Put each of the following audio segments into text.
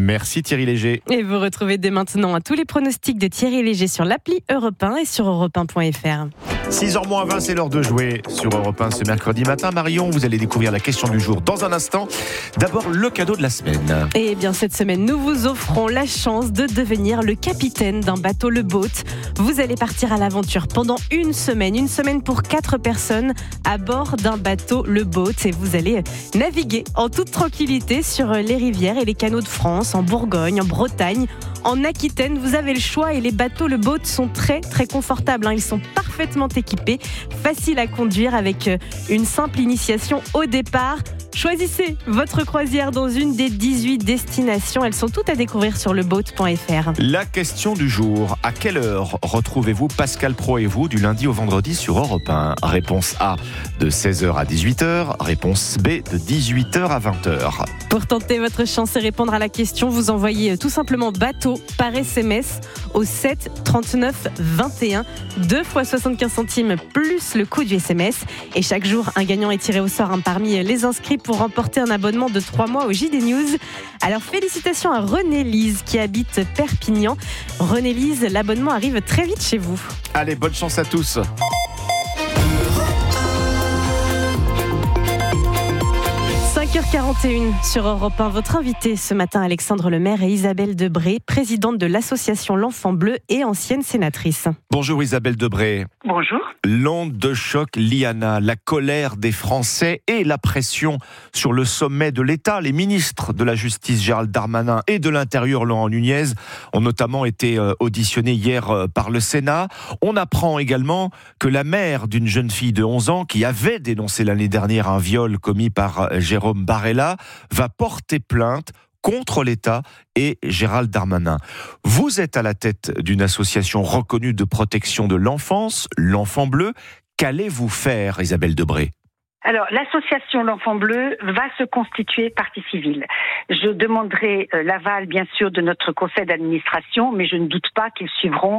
Merci Thierry Léger. Et vous retrouvez dès maintenant tous les pronostics de Thierry Léger sur l'appli Europe 1 et sur europe1.fr. 6h-20, c'est l'heure de jouer sur Europe 1 ce mercredi matin. Marion, vous allez découvrir la question du jour dans un instant. D'abord, le cadeau de la semaine. Et bien cette semaine, nous vous offrons la chance de devenir le capitaine d'un bateau Le Boat. Vous allez partir à l'aventure pendant une semaine pour 4 personnes à bord d'un bateau Le Boat. Et vous allez naviguer en toute tranquillité sur les rivières et les canaux de France, en Bourgogne, en Bretagne, en Aquitaine. Vous avez le choix et les bateaux Le Boat sont très très confortables. Ils sont parfaitement équipés, faciles à conduire avec une simple initiation au départ. Choisissez votre croisière dans une des 18 destinations. Elles sont toutes à découvrir sur leboat.fr. La question du jour. À quelle heure retrouvez-vous Pascal Praud et vous du lundi au vendredi sur Europe 1? Réponse A, de 16h à 18h. Réponse B, de 18h à 20h. Pour tenter votre chance et répondre à la question, vous envoyez tout simplement bateau par SMS au 7 39 21. 2 fois 75 centimes plus le coût du SMS. Et chaque jour, un gagnant est tiré au sort parmi les inscrits pour remporter un abonnement de 3 mois au JD News. Alors félicitations à René-Lise qui habite Perpignan. René-Lise, l'abonnement arrive très vite chez vous. Allez, bonne chance à tous. 5h41 sur Europe 1. Votre invité ce matin, Alexandre Lemaire et Isabelle Debré, présidente de l'association L'Enfant Bleu et ancienne sénatrice. Bonjour Isabelle Debré. Bonjour. L'onde de choc Liana, la colère des Français et la pression sur le sommet de l'État. Les ministres de la Justice Gérald Darmanin et de l'Intérieur Laurent Nunez ont notamment été auditionnés hier par le Sénat. On apprend également que la mère d'une jeune fille de 11 ans qui avait dénoncé l'année dernière un viol commis par Jérôme Barella va porter plainte contre l'État et Gérald Darmanin. Vous êtes à la tête d'une association reconnue de protection de l'enfance, l'Enfant Bleu. Qu'allez-vous faire, Isabelle Debré ? Alors, l'association L'Enfant Bleu va se constituer partie civile. Je demanderai l'aval, bien sûr, de notre conseil d'administration, mais je ne doute pas qu'ils suivront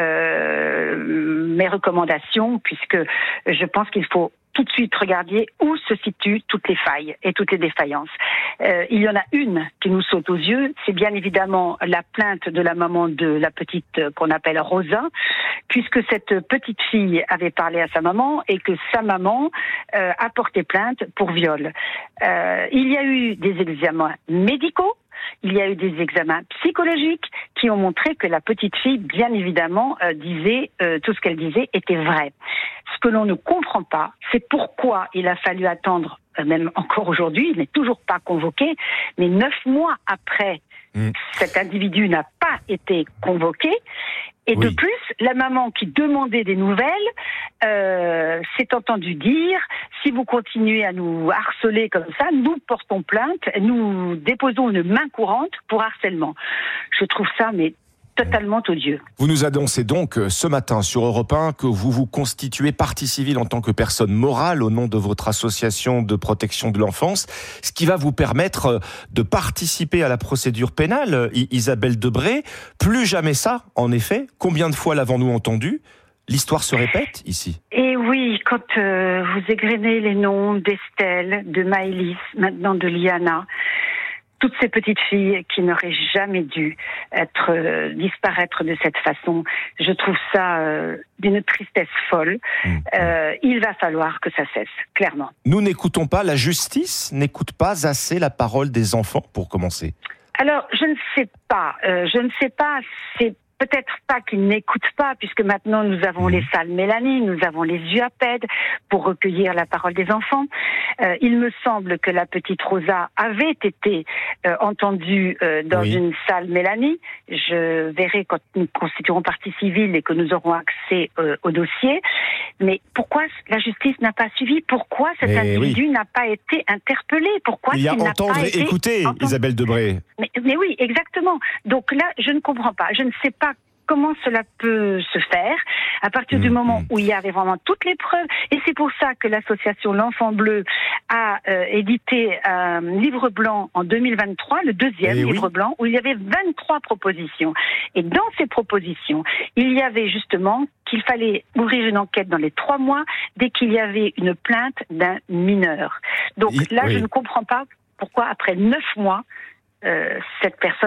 mes recommandations, puisque je pense qu'il faut tout de suite regarder où se situent toutes les failles et toutes les défaillances. Il y en a une qui nous saute aux yeux, c'est bien évidemment la plainte de la maman de la petite qu'on appelle Rosa, puisque cette petite fille avait parlé à sa maman et que sa maman a porté plainte pour viol. Il y a eu des examens médicaux, il y a eu des examens psychologiques qui ont montré que la petite fille, bien évidemment, disait tout ce qu'elle disait était vrai. Ce que l'on ne comprend pas, c'est pourquoi il a fallu attendre, même encore aujourd'hui, il n'est toujours pas convoqué, mais 9 mois après, cet individu n'a pas été convoqué. Et de plus, la maman qui demandait des nouvelles s'est entendue dire « Si vous continuez à nous harceler comme ça, nous portons plainte, nous déposons une main courante pour harcèlement. » Je trouve ça totalement odieux. Vous nous annoncez donc ce matin sur Europe 1 que vous vous constituez partie civile en tant que personne morale au nom de votre association de protection de l'enfance, ce qui va vous permettre de participer à la procédure pénale. Isabelle Debré, plus jamais ça, en effet. Combien de fois l'avons-nous entendu ? L'histoire se répète ici. Et oui, quand vous égrenez les noms d'Estelle, de Maëlys, maintenant de Liana, toutes ces petites filles qui n'auraient jamais dû disparaître de cette façon, je trouve ça d'une tristesse folle. Il va falloir que ça cesse, clairement. Nous n'écoutons pas, la justice n'écoute pas assez la parole des enfants, pour commencer. Alors, je ne sais pas, c'est peut-être pas qu'ils n'écoutent pas, puisque maintenant nous avons les salles Mélanie, nous avons les UAPED pour recueillir la parole des enfants. Il me semble que la petite Rosa avait été entendue dans une salle Mélanie. Je verrai quand nous constituerons partie civile et que nous aurons accès au dossier. Mais pourquoi la justice n'a pas suivi ? Pourquoi cet individu n'a pas été interpellé ? Pourquoi il y a entendre et écouter, Isabelle Debré. Mais oui, exactement. Donc là, je ne comprends pas. Je ne sais pas comment cela peut se faire à partir du moment où il y avait vraiment toutes les preuves. Et c'est pour ça que l'association L'Enfant Bleu a édité un livre blanc en 2023, le deuxième livre blanc, où il y avait 23 propositions. Et dans ces propositions, il y avait justement qu'il fallait ouvrir une enquête dans les 3 mois dès qu'il y avait une plainte d'un mineur. Donc là, je ne comprends pas pourquoi, après 9 mois, cette personne